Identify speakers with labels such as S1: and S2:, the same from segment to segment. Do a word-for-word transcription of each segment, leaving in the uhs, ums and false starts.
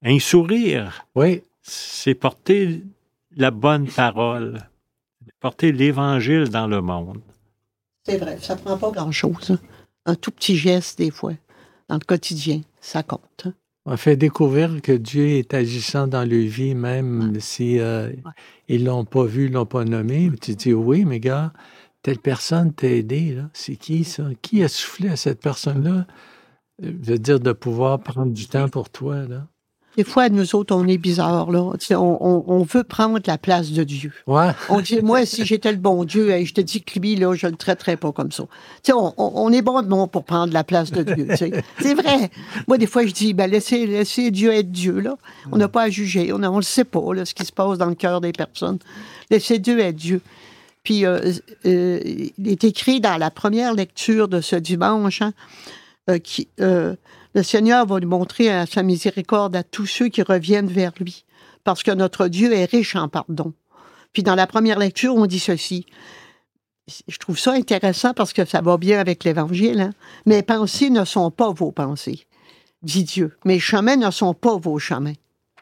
S1: Un sourire,
S2: oui.
S1: c'est porter la bonne parole, porter l'Évangile dans le monde.
S3: C'est vrai, ça prend pas grand-chose. Hein. Un tout petit geste, des fois, dans le quotidien, ça compte. Hein.
S2: On fait découvrir que Dieu est agissant dans leur vie, même ouais. si euh, ouais. ils l'ont pas vu, ils l'ont pas nommé. Tu dis, oui, mais gars, telle personne t'a aidé, là. C'est qui, ça? Qui a soufflé à cette personne-là? Je veux dire, de pouvoir prendre du temps pour toi, là.
S3: Des fois, nous autres, on est bizarres, là. On, on, on veut prendre la place de Dieu.
S2: Ouais.
S3: On dit, moi, si j'étais le bon Dieu, et je te dis que lui, là, je le traiterais pas comme ça. T'sais, on, on est bon non pour prendre la place de Dieu. T'sais. C'est vrai. Moi, des fois, je dis, ben, laissez, laissez Dieu être Dieu, là. On n'a pas à juger. On ne le sait pas, là, ce qui se passe dans le cœur des personnes. Laissez Dieu être Dieu. Puis, euh, euh, il est écrit dans la première lecture de ce dimanche, hein, euh, qui... Euh, le Seigneur va nous montrer sa miséricorde à tous ceux qui reviennent vers lui, parce que notre Dieu est riche en pardon. Puis dans la première lecture, on dit ceci. Je trouve ça intéressant parce que ça va bien avec l'Évangile. Hein? Mes pensées ne sont pas vos pensées, dit Dieu. Mes chemins ne sont pas vos chemins.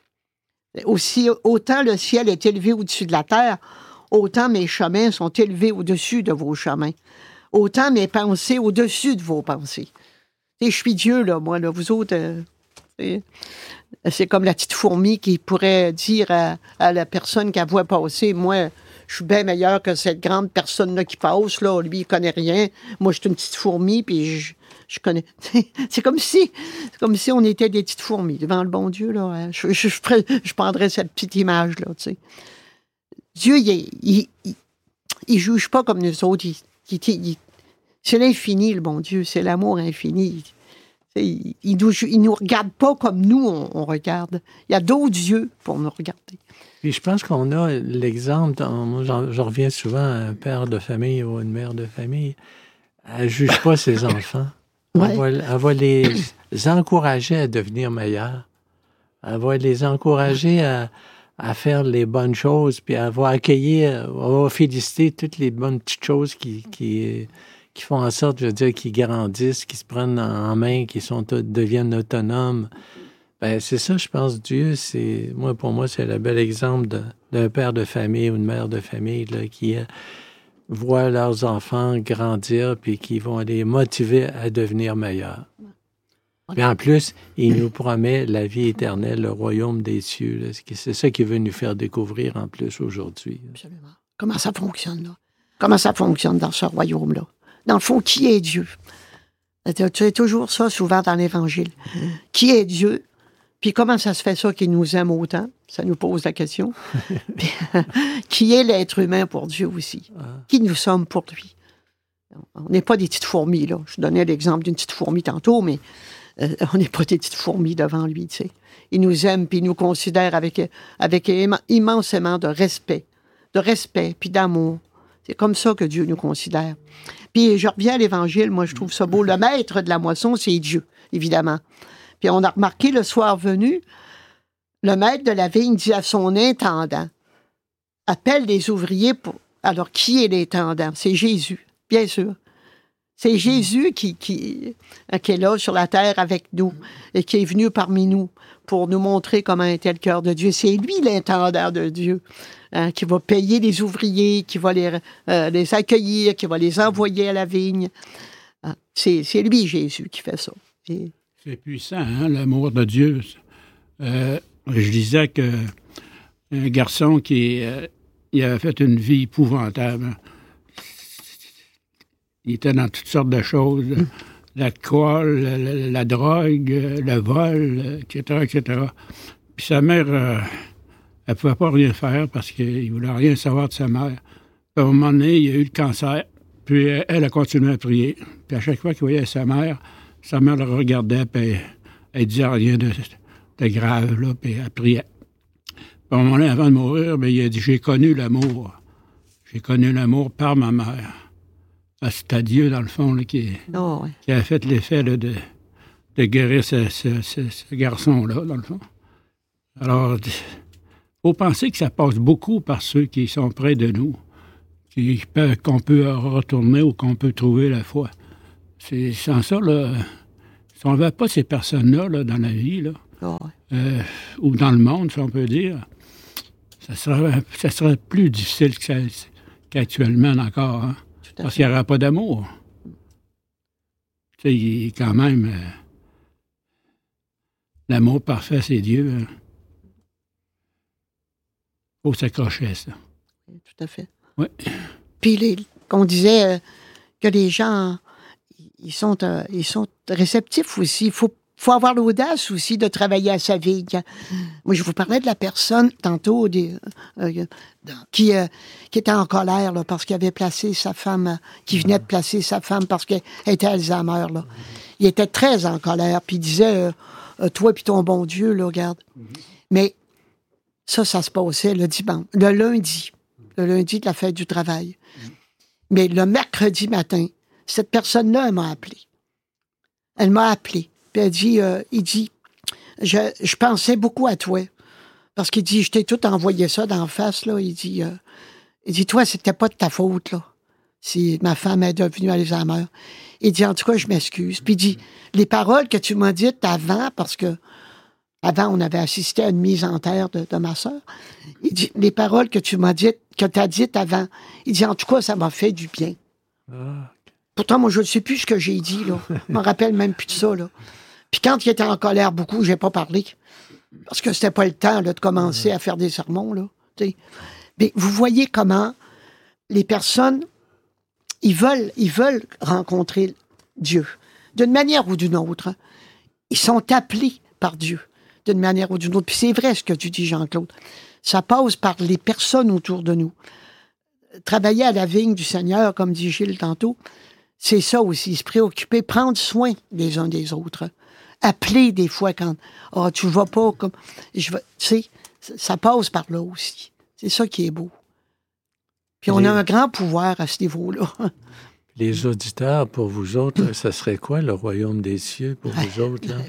S3: Aussi, autant le ciel est élevé au-dessus de la terre, autant mes chemins sont élevés au-dessus de vos chemins. Autant mes pensées au-dessus de vos pensées. Et je suis Dieu, là, moi, là, vous autres, euh, c'est, c'est comme la petite fourmi qui pourrait dire à, à la personne qu'elle voit passer, moi, je suis bien meilleur que cette grande personne-là qui passe, là, lui, il connaît rien, moi, je suis une petite fourmi, puis je, je connais... c'est comme si c'est comme si on était des petites fourmis devant le bon Dieu, là. Je, je, je, je prendrais cette petite image-là, tu sais. Dieu, il, il, il, il juge pas comme nous autres, il, il, il c'est l'infini, le bon Dieu. C'est l'amour infini. Il ne nous, nous regarde pas comme nous, on, on regarde. Il y a d'autres yeux pour nous regarder.
S2: Puis je pense qu'on a l'exemple, moi j'en, je reviens souvent à un père de famille ou une mère de famille, elle ne juge pas ses enfants. Ouais. Elle, va, elle va les encourager à devenir meilleurs. Elle va les encourager à, à faire les bonnes choses, puis elle va accueillir, elle va féliciter toutes les bonnes petites choses qui... qui qui font en sorte, je veux dire, qu'ils grandissent, qu'ils se prennent en main, qu'ils sont, deviennent autonomes. Ben, c'est ça, je pense, Dieu, c'est... Moi, pour moi, c'est le bel exemple de, d'un père de famille ou une mère de famille, là, qui euh, voit leurs enfants grandir puis qui vont les motiver à devenir meilleurs. Puis en plus, il nous promet la vie éternelle, le royaume des cieux. Là. C'est ça qu'il veut nous faire découvrir en plus aujourd'hui.
S3: Absolument. Comment ça fonctionne, là? Comment ça fonctionne dans ce royaume-là? Dans le fond, qui est Dieu? Tu as toujours ça souvent dans l'Évangile. Qui est Dieu? Puis comment ça se fait ça qu'il nous aime autant? Ça nous pose la question. Puis, qui est l'être humain pour Dieu aussi? Qui nous sommes pour lui? On n'est pas des petites fourmis, là. Je donnais l'exemple d'une petite fourmi tantôt, mais euh, on n'est pas des petites fourmis devant lui, tu sais. Il nous aime, puis il nous considère avec, avec imm- immensément de respect. De respect, puis d'amour. C'est comme ça que Dieu nous considère. Puis je reviens à l'Évangile, moi je trouve ça beau. Le maître de la moisson, c'est Dieu, évidemment. Puis on a remarqué le soir venu, le maître de la vigne dit à son intendant, appelle les ouvriers pour... Alors, qui est l'intendant? C'est Jésus, bien sûr. C'est Jésus qui, qui, qui est là sur la terre avec nous et qui est venu parmi nous pour nous montrer comment était le cœur de Dieu. C'est lui l'intendant de Dieu. Hein, qui va payer les ouvriers, qui va les, euh, les accueillir, qui va les envoyer à la vigne. Hein, c'est, c'est lui, Jésus, qui fait ça. Et...
S4: C'est puissant, hein, l'amour de Dieu. Euh, je disais que un garçon qui euh, il avait fait une vie épouvantable. Il était dans toutes sortes de choses. Mmh. L'alcool, la, la, la drogue, le vol, et cetera, et cetera. Puis sa mère... Euh, elle ne pouvait pas rien faire parce qu'il ne voulait rien savoir de sa mère. Puis à un moment donné, il a eu le cancer. Puis elle a continué à prier. Puis à chaque fois qu'il voyait sa mère, sa mère le regardait, puis elle ne disait rien de, de grave, là, puis elle priait. Puis à un moment donné, avant de mourir, bien, il a dit « J'ai connu l'amour. J'ai connu l'amour par ma mère. » C'était Dieu, dans le fond, là, qui,
S3: oh, ouais.
S4: qui a fait l'effet là, de, de guérir ce, ce, ce, ce garçon-là, dans le fond. Alors... Il faut penser que ça passe beaucoup par ceux qui sont près de nous, qui peut, qu'on peut retourner ou qu'on peut trouver la foi. C'est sans ça, là, si on n'avait pas ces personnes-là là, dans la vie, là,
S3: Oh,
S4: euh, ou dans le monde, si on peut dire, ça serait, ça serait plus difficile que ça, qu'actuellement encore, hein? Parce qu'il n'y aura pas d'amour. Tu sais, il est quand même... Euh, l'amour parfait, c'est Dieu. Il hein? faut s'accrocher à ça.
S3: Tout à fait.
S4: Oui.
S3: Puis, les, qu'on disait euh, que les gens, ils sont, euh, ils sont réceptifs aussi. Il faut, faut avoir l'audace aussi de travailler à sa vie. Moi, je vous parlais de la personne, tantôt, des, euh, qui, euh, qui était en colère là, parce qu'il avait placé sa femme, qui venait de placer sa femme parce qu'elle était Alzheimer. Là. Il était très en colère, puis il disait, euh, euh, toi puis ton bon Dieu, là, regarde. Mm-hmm. Mais ça, ça se passait le dimanche, le lundi. Le lundi de la fête du travail. Mm. Mais le mercredi matin, cette personne-là, elle m'a appelé. Elle m'a appelé. Puis elle dit, euh, il dit, je, je pensais beaucoup à toi. Parce qu'il dit, je t'ai tout envoyé ça d'en face, là. Il dit, euh, il dit, toi, c'était pas de ta faute, là. Si ma femme est devenue Alzheimer. Il dit, en tout cas, je m'excuse. Puis il dit, les paroles que tu m'as dites avant, parce que avant, on avait assisté à une mise en terre de, de ma sœur. Il dit, les paroles que tu m'as dites, que tu as dites avant, il dit, en tout cas, ça m'a fait du bien. Ah. Pourtant, moi, je ne sais plus ce que j'ai dit, là. Je me rappelle même plus de ça, là. Puis quand il était en colère beaucoup, j'ai pas parlé. Parce que c'était pas le temps, là, de commencer à faire des sermons, là. T'sais. Mais vous voyez comment les personnes, ils veulent, ils veulent rencontrer Dieu. D'une manière ou d'une autre. Ils sont appelés par Dieu. D'une manière ou d'une autre. Puis c'est vrai ce que tu dis, Jean-Claude. Ça passe par les personnes autour de nous. Travailler à la vigne du Seigneur, comme dit Gilles tantôt, c'est ça aussi, se préoccuper, prendre soin des uns des autres. Appeler des fois quand « Ah, oh, tu vas pas comme... » Tu sais, ça passe par là aussi. C'est ça qui est beau. Puis on les... a un grand pouvoir à ce niveau-là.
S2: Les auditeurs, pour vous autres, ça serait quoi le royaume des cieux pour vous autres, là?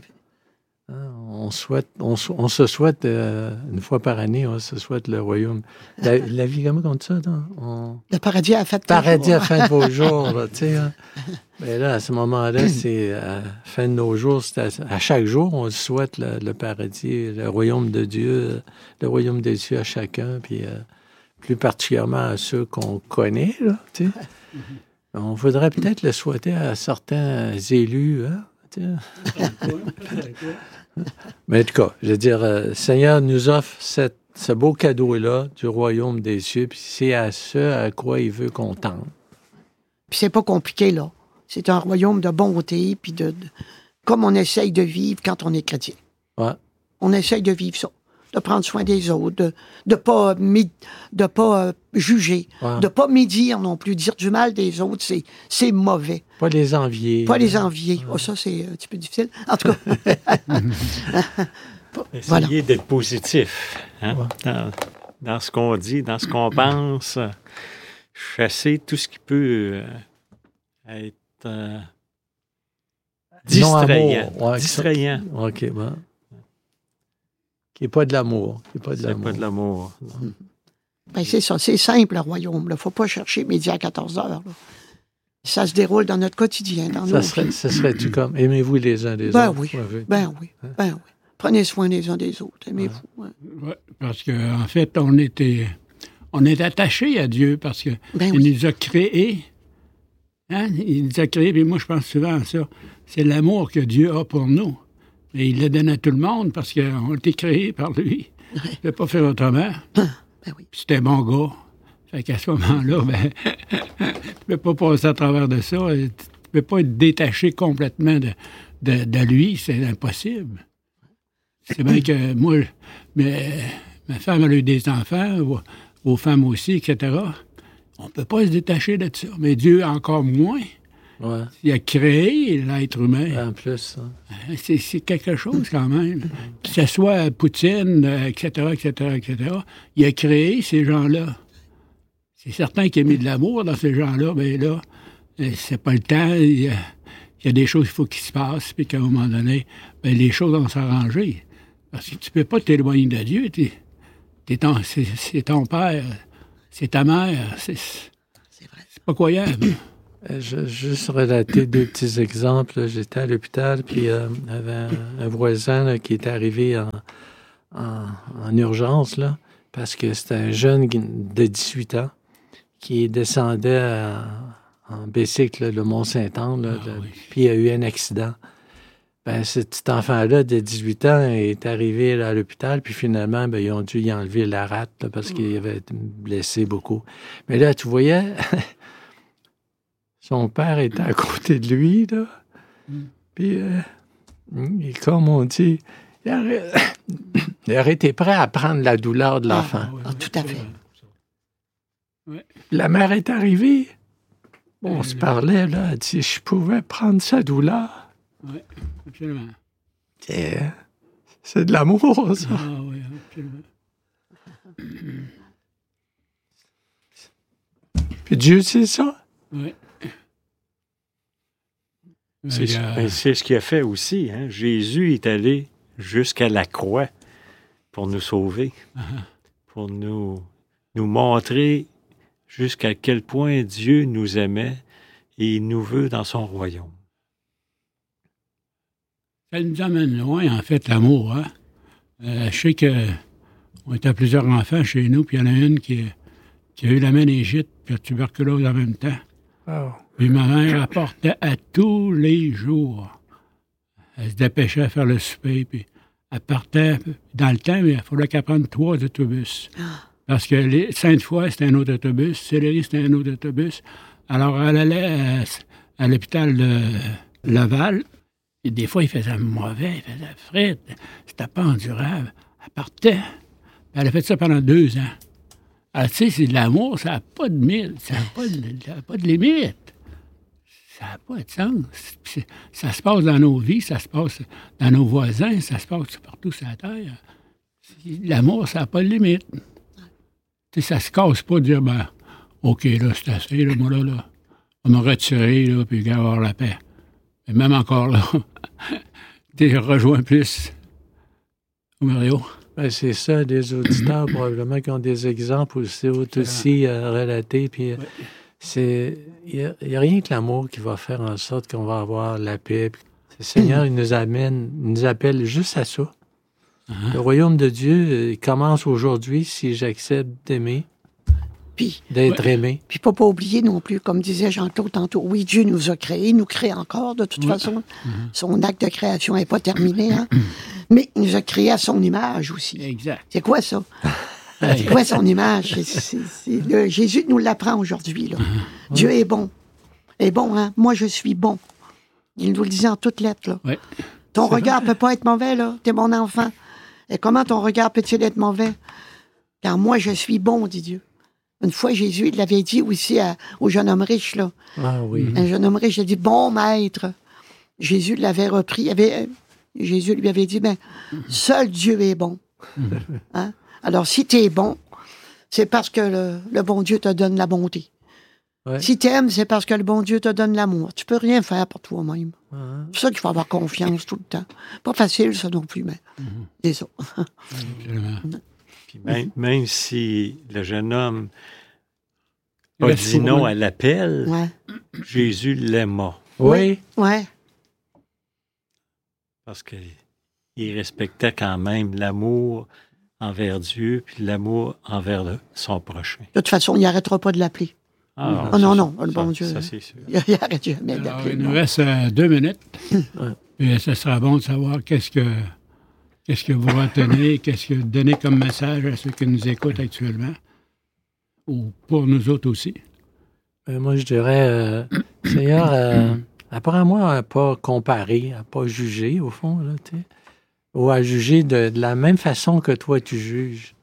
S2: On, souhaite, on, on se souhaite, euh, une fois par année, on se souhaite le royaume. La, la vie, comment on dit ça? On...
S3: Le paradis à la fin de
S2: paradis à la fin de vos jours, tu sais. Hein? Mais là, à ce moment-là, c'est à la fin de nos jours, c'est à, à chaque jour, on souhaite le, le paradis, le royaume de Dieu, le royaume des cieux à chacun, puis euh, plus particulièrement à ceux qu'on connaît, là, tu sais. On voudrait peut-être le souhaiter à certains élus, hein? Mais en tout cas, je veux dire, euh, le Seigneur nous offre cette, ce beau cadeau-là du royaume des cieux, puis c'est à ce à quoi il veut qu'on tende.
S3: Puis c'est pas compliqué, là. C'est un royaume de bonté, puis de, de comme on essaye de vivre quand on est chrétien.
S2: Ouais.
S3: On essaye de vivre ça, de prendre soin des autres, de ne pas, de pas euh, juger, ouais. de pas médire non plus. Dire du mal des autres, c'est, c'est mauvais.
S2: Pas les envier.
S3: Pas les envier. Ouais. Oh, ça, c'est un petit peu difficile. En tout cas.
S1: Essayer voilà. d'être positif, hein? Ouais. dans, dans ce qu'on dit, dans ce qu'on pense. Chasser tout ce qui peut euh, être euh, distrayant.
S2: Ouais,
S1: distrayant.
S2: OK, bon. Qui n'est pas de l'amour. Qui n'est pas de
S1: c'est
S2: l'amour.
S1: pas de l'amour.
S3: Ben, c'est ça, c'est simple, le royaume. Il ne faut pas chercher midi à quatorze heures. Là. Ça se déroule dans notre quotidien, dans
S2: ça
S3: nos
S2: serait,
S3: vies.
S2: Ça serait-tu comme, aimez-vous les uns des
S3: ben
S2: autres?
S3: Oui. Ouais, ben oui, hein? ben oui. Prenez soin des uns des autres, aimez-vous. Ouais.
S4: Ouais, parce qu'en en fait, on était, on est attachés à Dieu parce qu'il ben oui. nous a créés. Hein? Il nous a créés, puis moi, je pense souvent à ça. C'est l'amour que Dieu a pour nous. Et il le donne à tout le monde parce qu'on a été créés par lui. Il ne peut pas faire autrement.
S3: Ben oui.
S4: C'était un bon gars. Fait qu'à ce moment-là, ben, tu ne peux pas passer à travers de ça. Tu ne peux pas être détaché complètement de, de, de lui. C'est impossible. C'est bien que moi, mais, ma femme a eu des enfants, vos, vos femmes aussi, et cetera. On ne peut pas se détacher de ça. Mais Dieu, encore moins.
S2: Ouais.
S4: Il a créé l'être humain.
S2: En plus. Hein.
S4: C'est, c'est quelque chose quand même. Que ce soit Poutine, et cetera, et cetera, et cetera. Il a créé ces gens-là. C'est certain qu'il a mis de l'amour dans ces gens-là, mais là, c'est pas le temps. Il y a, il y a des choses qu'il faut qu'il se passe, puis qu'à un moment donné, bien, les choses vont s'arranger. Parce que tu peux pas t'éloigner de Dieu. T'es, t'es ton, c'est, c'est ton père, c'est ta mère. C'est,
S3: c'est vrai.
S4: C'est pas croyable.
S2: Je juste relater deux petits exemples. J'étais à l'hôpital, puis euh, il y avait un, un voisin là, qui était arrivé en, en, en urgence, là, parce que c'était un jeune de dix-huit ans qui descendait à, en bicycle, là, le Mont-Saint-Anne, là,
S4: Ah,
S2: le,
S4: oui.
S2: puis il y a eu un accident. Ben, ce petit enfant-là de dix-huit ans est arrivé là, à l'hôpital, puis finalement, ben, ils ont dû y enlever la rate là, parce qu'il avait été blessé beaucoup. Mais là, tu voyais, son père était à côté de lui, là. Mm. Puis, euh, et comme on dit, il aurait, il aurait été prêt à prendre la douleur de l'enfant.
S3: Ah, ah, tout à fait.
S4: Ouais.
S2: La mère est arrivée. Bon, on se parlait, là. Elle dit, je pouvais prendre sa douleur.
S4: Oui, absolument.
S2: C'est, c'est de l'amour, ça.
S4: Ah oui, absolument.
S2: Puis Dieu, c'est ça.
S4: Oui.
S1: C'est,
S4: Il y a-
S1: ben, c'est ce qu'il a fait aussi. Hein? Jésus est allé jusqu'à la croix pour nous sauver,
S4: Uh-huh.
S1: pour nous, nous montrer jusqu'à quel point Dieu nous aimait et il nous veut dans son royaume.
S4: Ça nous amène loin, en fait, l'amour. Hein? Euh, je sais qu'on était plusieurs enfants chez nous, puis il y en a une qui, qui a eu la méningite puis la tuberculose en même temps.
S2: Oh.
S4: Puis ma mère apportait à tous les jours. Elle se dépêchait à faire le souper, puis elle partait. Dans le temps, il fallait qu'elle prenne trois autobus. Parce que les Sainte-Foy, c'était un autre autobus, Sillery, c'était un autre autobus. Alors, elle allait à, à l'hôpital de Laval. Et des fois, il faisait mauvais, il faisait frais. C'était pas endurable. Elle partait. Elle a fait ça pendant deux ans. Alors, tu sais, c'est de l'amour, ça n'a pas de limite. Ça n'a pas, pas de limite. Ça n'a pas de sens. C'est, ça se passe dans nos vies, ça se passe dans nos voisins, ça se passe partout sur la terre. L'amour, ça n'a pas de limite. Tu sais, ça se casse pas de dire, ben, OK, là, c'est assez, là, moi, là, là, on m'a retiré, là, puis avoir la paix. Et même encore là, tu rejoins plus. Mario?
S2: Ben, c'est ça, des auditeurs probablement qui ont des exemples aussi, aussi euh, relatés. Puis, euh,
S4: Ouais.
S2: c'est, il n'y a, a rien que l'amour qui va faire en sorte qu'on va avoir la paix. Puis, le Seigneur, il nous amène, il nous appelle juste à ça.
S4: Uh-huh.
S2: Le royaume de Dieu, il commence aujourd'hui si j'accepte d'aimer,
S3: Puis,
S2: d'être
S4: Ouais.
S2: aimé.
S3: puis pas pas oublier non plus, comme disait Jean-Claude tantôt, oui, Dieu nous a créés, il nous crée encore, de toute
S4: Ouais.
S3: façon. Son acte de création n'est pas terminé, hein. Mais il nous a créés à son image aussi.
S4: Exact.
S3: C'est quoi ça? C'est quoi son image? C'est, c'est, c'est le, Jésus nous l'apprend aujourd'hui, là. Dieu est bon. Est bon, hein? Moi, je suis bon. Il nous le disait en toutes lettres, là.
S4: Ouais.
S3: Ton regard peut pas être mauvais, là. T'es mon enfant. Et comment ton regard peut-il être mauvais? Car moi, je suis bon, dit Dieu. Une fois, Jésus, il l'avait dit aussi à- au jeune homme riche, là.
S2: Ah oui.
S3: Un jeune homme riche, il a dit, bon maître. Jésus l'avait repris. Il avait, Jésus lui avait dit, ben, seul Dieu est bon. Hein? Alors, si tu es bon, c'est parce que le, le bon Dieu te donne la bonté.
S2: Ouais.
S3: Si tu aimes, c'est parce que le bon Dieu te donne l'amour. Tu peux rien faire pour toi-même.
S2: Ah.
S3: C'est pour ça qu'il faut avoir confiance tout le temps. Pas facile, ça non plus, mais c'est ça.
S4: Absolument.
S1: Puis même, même si le jeune homme
S4: Il
S1: a
S4: reste
S1: dit
S4: pour
S1: non
S4: moi.
S1: à l'appel,
S3: Ouais.
S1: Jésus l'aima
S2: Oui.
S3: Ouais.
S1: parce qu'il respectait quand même l'amour envers Dieu puis l'amour envers le- son prochain.
S3: De toute façon, il n'arrêtera pas de l'appeler.
S1: Ah,
S3: Oh non,
S1: ça,
S3: non, le
S1: ça,
S3: bon Dieu.
S1: Ça, c'est sûr.
S3: Il n'arrête jamais de
S4: Alors,
S3: l'appeler.
S4: il nous
S3: non.
S4: reste euh, deux minutes.
S2: Ouais.
S4: Et ce sera bon de savoir qu'est-ce que, qu'est-ce que vous retenez, qu'est-ce que vous donnez comme message à ceux qui nous écoutent actuellement, ou pour nous autres aussi.
S2: Euh, moi, je dirais, euh, Seigneur, euh, apprends-moi à pas comparer, à pas juger, au fond, là, tu sais, ou à juger de, de la même façon que toi, tu juges.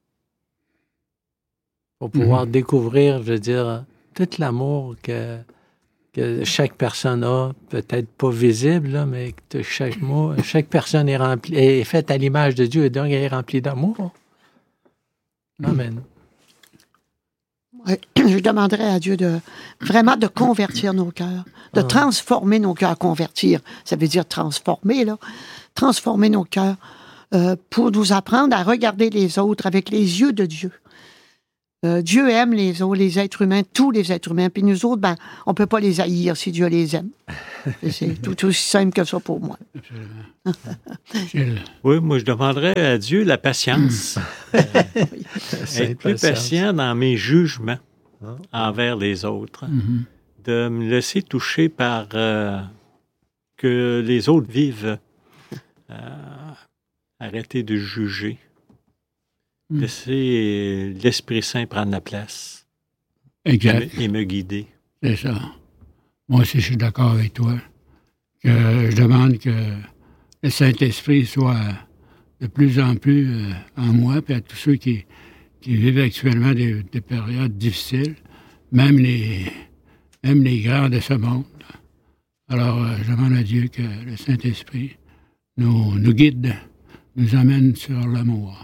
S2: Pour pouvoir découvrir, je veux dire, tout l'amour que, que chaque personne a, peut-être pas visible, là, mais que chaque mot, chaque personne est, remplie, est faite à l'image de Dieu et donc elle est remplie d'amour. Amen.
S3: Ouais. Je demanderais à Dieu de vraiment de convertir nos cœurs, de
S2: Ah.
S3: transformer nos cœurs. Convertir, ça veut dire transformer, là. Transformer nos cœurs euh, pour nous apprendre à regarder les autres avec les yeux de Dieu. Euh, Dieu aime les autres, les êtres humains, tous les êtres humains. Puis nous autres, ben, on ne peut pas les haïr si Dieu les aime. C'est tout aussi simple que ça pour moi.
S4: Absolument.
S1: Oui, moi, je demanderais à Dieu la patience. euh, être plus
S2: patience.
S1: patient dans mes jugements envers les autres.
S4: Mm-hmm.
S1: De me laisser toucher par euh, que les autres vivent. Euh, arrêter de juger.
S4: Mm.
S1: Laisser l'Esprit Saint prendre la place.
S4: Exact.
S1: Et me, et me guider.
S4: C'est ça. Moi aussi, je suis d'accord avec toi. Que je demande que le Saint-Esprit soit de plus en plus euh, en moi, puis à tous ceux qui, qui vivent actuellement des, des périodes difficiles, même les, même les grands de ce monde. Alors, euh, je demande à Dieu que le Saint-Esprit nous, nous guide, nous amène sur l'amour.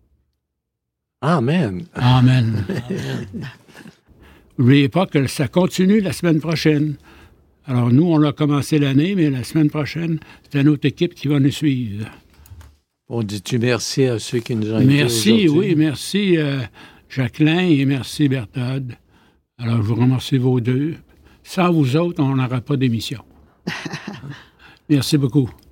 S2: Amen.
S4: Amen. N'oubliez pas que ça continue la semaine prochaine. Alors, nous, on a commencé l'année, mais la semaine prochaine, c'est une autre équipe qui va nous suivre.
S2: On dit-tu merci à ceux qui nous ont aidés
S4: Merci,
S2: aujourd'hui?
S4: oui, merci euh, Jacqueline et merci Berthade. Alors, je vous remercie vos deux. Sans vous autres, on n'aura pas d'émission. Merci beaucoup.